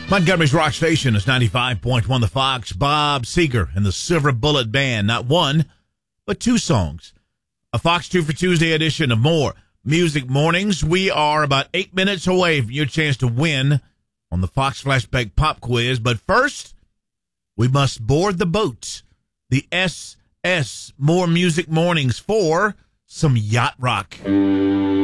Montgomery's Rock Station is 95.1 The Fox. Bob Seger and the Silver Bullet Band. Not one, but two songs. A Fox 2 for Tuesday edition of More Music Mornings. We are about 8 minutes away from your chance to win on the Fox Flashback Pop Quiz. But first, we must board the boat. The SS More Music Mornings for some yacht rock.